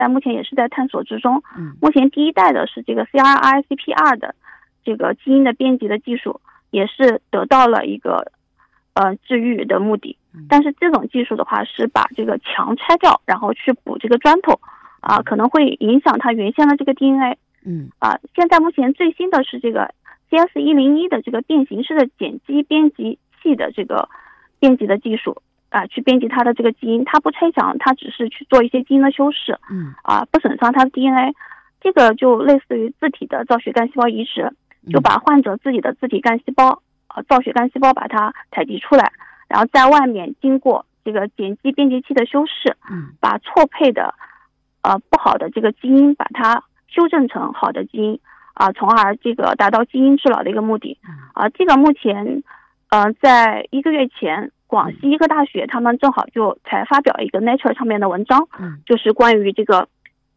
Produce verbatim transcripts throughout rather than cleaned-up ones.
但目前也是在探索之中。 嗯， 目前第一代的是这个 C R I C P R 的这个基因的编辑的技术，也是得到了一个呃治愈的目的。但是这种技术的话是把这个墙拆掉，然后去补这个砖头啊、呃，可能会影响它原先的这个 D N A。 嗯啊、呃，现在目前最新的是这个 C S 一零一的这个变形式的碱基编辑器的这个编辑的技术啊、呃，去编辑它的这个基因，它不拆墙，它只是去做一些基因的修饰。 嗯啊、呃，不损伤它的 D N A。这个就类似于自体的造血干细胞移植，就把患者自己的自体干细胞呃造血干细胞把它采集出来，然后在外面经过这个碱基编辑器的修饰， 嗯， 把错配的呃不好的这个基因把它修正成好的基因啊、呃，从而这个达到基因治疗的一个目的啊、呃。这个目前呃在一个月前，广西医科大学他们正好就才发表一个 Nature 上面的文章，就是关于这个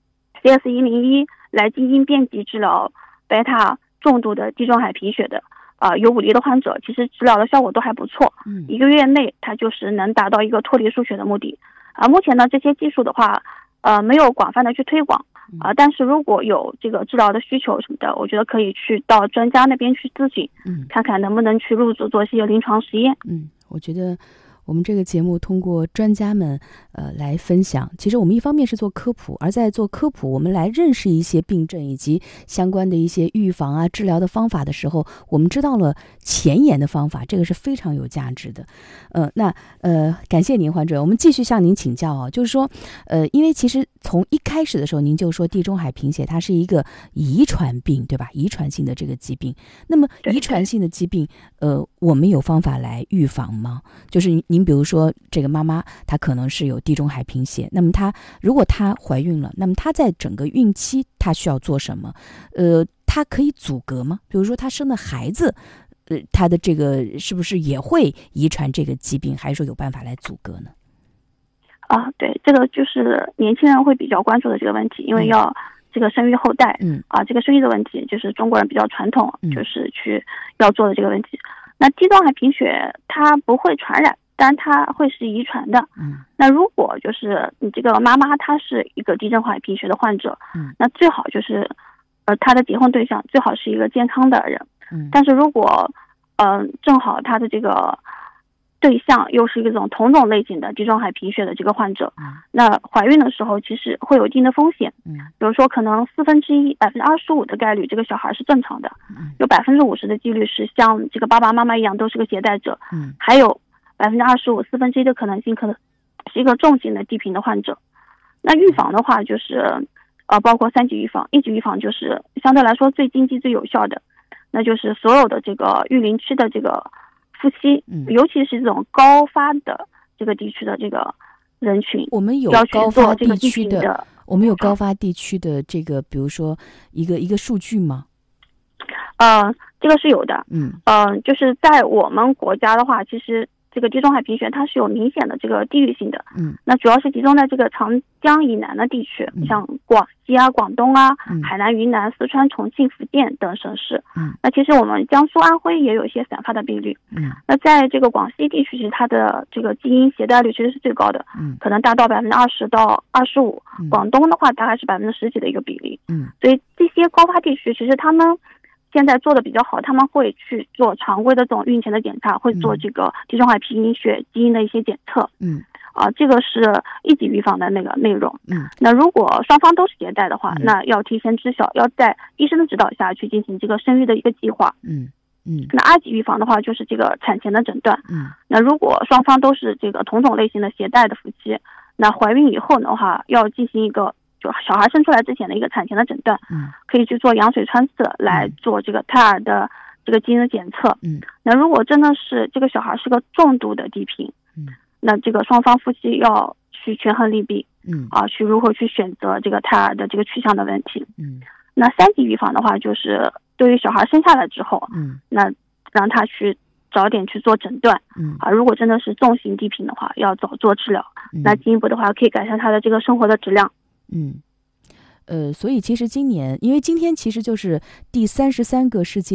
C S 一零一来基因编辑治疗贝塔重度的地中海贫血的啊、呃、有五例的患者，其实治疗的效果都还不错。 嗯， 一个月内它就是能达到一个脱离输血的目的啊、呃。目前呢，这些技术的话，呃，没有广泛的去推广啊、呃。但是如果有这个治疗的需求什么的，我觉得可以去到专家那边去咨询， 嗯，看看能不能去入组做一些临床实验。 嗯，我觉得我们这个节目通过专家们呃来分享，其实我们一方面是做科普，而在做科普我们来认识一些病症以及相关的一些预防啊治疗的方法的时候，我们知道了前沿的方法，这个是非常有价值的。呃那呃感谢您患者，我们继续向您请教啊，就是说呃因为其实从一开始的时候您就说地中海贫血它是一个遗传病，对吧？遗传性的这个疾病，那么遗传性的疾病呃我们有方法来预防吗？就是您比如说这个妈妈她可能是有地中海贫血，那么她如果她怀孕了，那么她在整个孕期她需要做什么？呃，她可以阻隔吗？比如说她生的孩子，呃，她的这个是不是也会遗传这个疾病，还是说有办法来阻隔呢？ 啊，对，这个就是年轻人会比较关注的这个问题，因为要这个生育后代， 嗯啊，这个生育的问题就是中国人比较传统， 嗯、 就是去要做的这个问题。那地中海贫血它不会传染，但它会是遗传的。 嗯， 那如果就是你这个妈妈她是一个地中海贫血的患者， 嗯， 那最好就是呃她的结婚对象最好是一个健康的人。 嗯， 但是如果嗯、呃、正好她的这个对象又是一种同种类型的地中海贫血的这个患者， 嗯， 那怀孕的时候其实会有一定的风险。 嗯， 比如说可能四分之一百分之二十五的概率这个小孩是正常的， 嗯， 有百分之五十的几率是像这个爸爸妈妈一样都是个携带者， 嗯， 还有百分之二十五四分之一的可能性可能是一个重型的地贫的患者。那预防的话就是呃包括三级预防，一级预防就是相对来说最经济最有效的，那就是所有的这个育龄期的这个夫妻， 嗯， 尤其是这种高发的这个地区的这个人群， 我们有要去高发做这个地区的， 的我们有高发地区的这个，比如说一个一个数据吗？ 呃，这个是有的。 嗯， 呃，就是在我们国家的话，其实这个地中海贫血它是有明显的这个地域性的。 嗯， 那主要是集中在这个长江以南的地区， 嗯、 像广西啊、广东啊、 嗯、 海南、云南、四川、重庆、福建等省市。 嗯， 那其实我们江苏、安徽也有一些散发的病例。 嗯， 那在这个广西地区，其实它的这个基因携带率其实是最高的。 嗯， 可能达到百分之二十到二十五。 嗯， 广东的话大概是百分之十几的一个比例。 嗯， 所以这些高发地区，其实他们现在做的比较好，他们会去做常规的这种孕前的检查，会做这个地中海贫血基因的一些检测。 嗯， 啊，这个是一级预防的那个内容。 嗯， 那如果双方都是携带的话， 嗯、 那要提前知晓，要在医生的指导下去进行这个生育的一个计划。 嗯嗯， 那二级预防的话，就是这个产前的诊断。 嗯， 那如果双方都是这个同种类型的携带的夫妻，那怀孕以后的话，要进行一个就小孩生出来之前的一个产前的诊断。 嗯， 可以去做羊水穿刺来做这个胎儿的这个基因的检测。 嗯， 那如果真的是这个小孩是个重度的地贫， 嗯， 那这个双方夫妻要去权衡利弊。 嗯， 啊，去如何去选择这个胎儿的这个取向的问题。 嗯， 那三级预防的话，就是对于小孩生下来之后， 嗯， 那让他去早点去做诊断。 嗯， 啊，如果真的是重型地贫的话，要早做治疗。 嗯、 那进一步的话，可以改善他的这个生活的质量。 嗯。呃，所以其实今年，因为今天其实就是第三十三个世界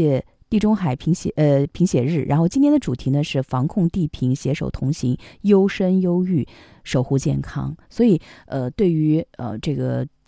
地中海贫血呃贫血日，然后今年的主题呢是防控地贫，携手同行，优生优育，守护健康。所以呃，对于呃这个